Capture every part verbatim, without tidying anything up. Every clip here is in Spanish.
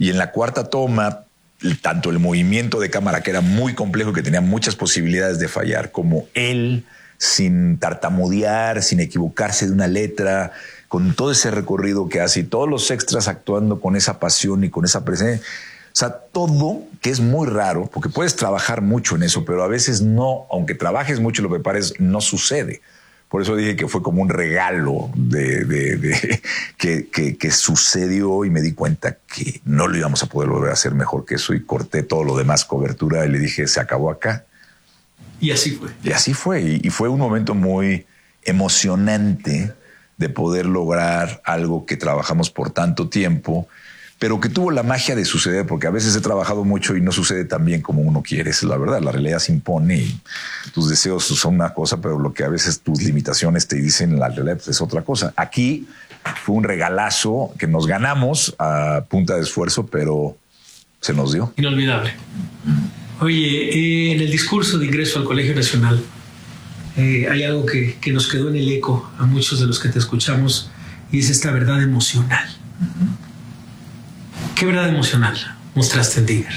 Y en la cuarta toma, tanto el movimiento de cámara, que era muy complejo, que tenía muchas posibilidades de fallar, como él, sin tartamudear, sin equivocarse de una letra, con todo ese recorrido que hace y todos los extras actuando con esa pasión y con esa presencia. O sea, todo, que es muy raro, porque puedes trabajar mucho en eso, pero a veces no, aunque trabajes mucho y lo prepares, no sucede. Por eso dije que fue como un regalo de, de, de, que, que, que sucedió, y me di cuenta que no lo íbamos a poder volver a hacer mejor que eso, y corté todo lo demás, cobertura, y le dije, se acabó acá. Y así fue. Y así fue. Y, y fue un momento muy emocionante de poder lograr algo que trabajamos por tanto tiempo, pero que tuvo la magia de suceder, porque a veces he trabajado mucho y no sucede tan bien como uno quiere. Esa es la verdad. La realidad se impone y tus deseos son una cosa, pero lo que a veces tus limitaciones te dicen, la realidad es otra cosa. Aquí fue un regalazo que nos ganamos a punta de esfuerzo, pero se nos dio. Inolvidable. Oye, eh, en el discurso de ingreso al Colegio Nacional eh, hay algo que, que nos quedó en el eco a muchos de los que te escuchamos, y es esta verdad emocional. Uh-huh. ¿Qué verdad emocional mostraste en Digger?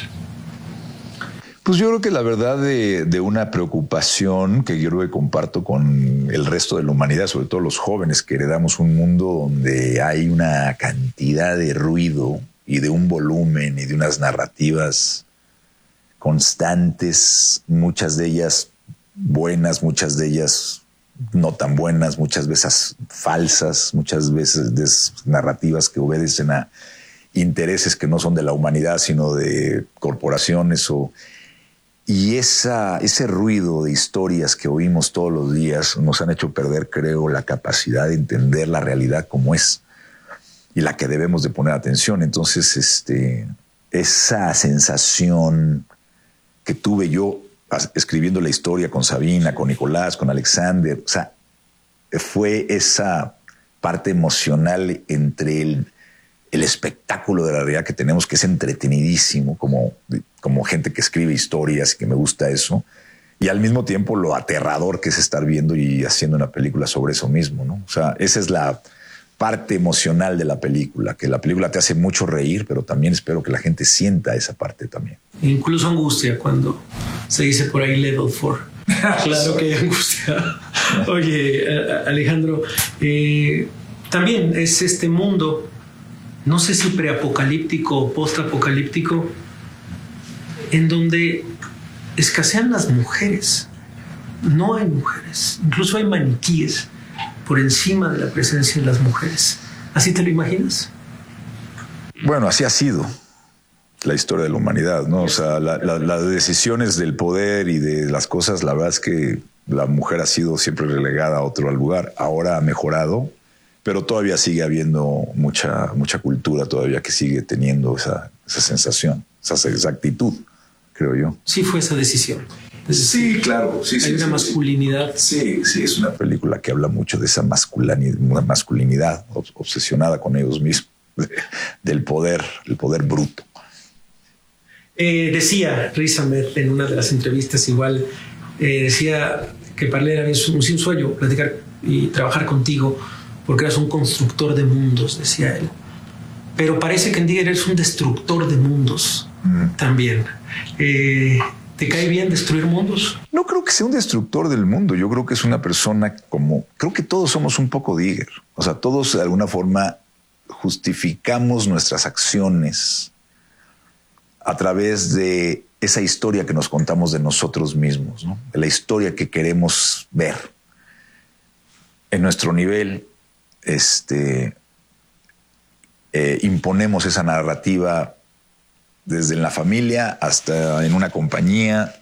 Pues yo creo que la verdad de, de una preocupación que yo creo que comparto con el resto de la humanidad, sobre todo los jóvenes, que heredamos un mundo donde hay una cantidad de ruido y de un volumen y de unas narrativas constantes, muchas de ellas buenas, muchas de ellas no tan buenas, muchas veces falsas, muchas veces narrativas que obedecen a intereses que no son de la humanidad, sino de corporaciones. O, y esa, ese ruido de historias que oímos todos los días nos han hecho perder, creo, la capacidad de entender la realidad como es y la que debemos de poner atención. Entonces, este, esa sensación que tuve yo escribiendo la historia con Sabina, con Nicolás, con Alexander, o sea, fue esa parte emocional entre el el espectáculo de la realidad que tenemos, que es entretenidísimo, como, como gente que escribe historias y que me gusta eso, y al mismo tiempo lo aterrador que es estar viendo y haciendo una película sobre eso mismo, ¿no? O sea, esa es la parte emocional de la película, que la película te hace mucho reír, pero también espero que la gente sienta esa parte también. Incluso angustia cuando se dice por ahí level four. Claro que hay angustia. Oye, Alejandro, eh, también es este mundo, no sé si preapocalíptico o postapocalíptico, en donde escasean las mujeres. No hay mujeres, incluso hay maniquíes por encima de la presencia de las mujeres. ¿Así te lo imaginas? Bueno, así ha sido la historia de la humanidad, ¿no? O sea, la, la, las decisiones del poder y de las cosas, la verdad es que la mujer ha sido siempre relegada a otro lugar. Ahora ha mejorado, pero todavía sigue habiendo mucha, mucha cultura todavía que sigue teniendo esa, esa sensación, esa, esa actitud, creo yo. Sí fue esa decisión. Sí, claro. Sí, hay sí, una sí, masculinidad. Sí, sí, es una película que habla mucho de esa masculinidad, masculinidad obsesionada con ellos mismos, del poder, el poder bruto. Eh, decía Riz Ahmed en una de las entrevistas, igual, eh, decía que para él era un, un sueño platicar y trabajar contigo, porque eras un constructor de mundos, decía él. Pero parece que en Digger eres un destructor de mundos mm. también. Eh, ¿Te cae bien destruir mundos? No creo que sea un destructor del mundo. Yo creo que es una persona como... Creo que todos somos un poco Digger. O sea, todos de alguna forma justificamos nuestras acciones a través de esa historia que nos contamos de nosotros mismos, ¿no? De la historia que queremos ver. En nuestro nivel, este, eh, imponemos esa narrativa desde en la familia hasta en una compañía,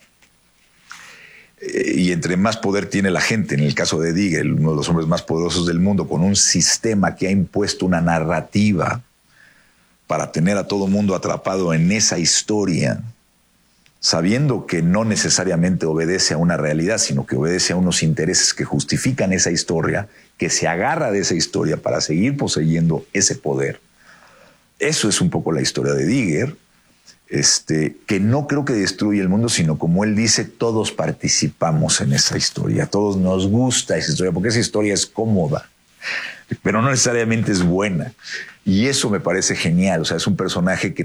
eh, y entre más poder tiene la gente, en el caso de Digger, uno de los hombres más poderosos del mundo, con un sistema que ha impuesto una narrativa para tener a todo mundo atrapado en esa historia, sabiendo que no necesariamente obedece a una realidad, sino que obedece a unos intereses que justifican esa historia, que se agarra de esa historia para seguir poseyendo ese poder. Eso es un poco la historia de Digger, este, que no creo que destruye el mundo, sino como él dice, todos participamos en esa historia, todos nos gusta esa historia, porque esa historia es cómoda, pero no necesariamente es buena. Y eso me parece genial. O sea, es un personaje que